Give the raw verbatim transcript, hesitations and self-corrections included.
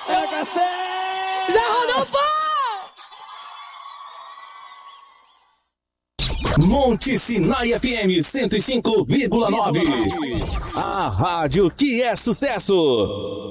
É Castelo! Zé Rodolfo! Monte Sinai F M cento e cinco vírgula nove. A rádio que é sucesso.